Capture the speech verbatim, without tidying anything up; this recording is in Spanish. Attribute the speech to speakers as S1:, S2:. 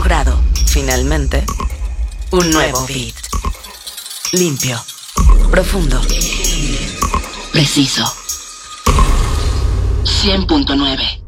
S1: logrado, finalmente, un nuevo beat. Limpio, profundo, preciso. cien punto nueve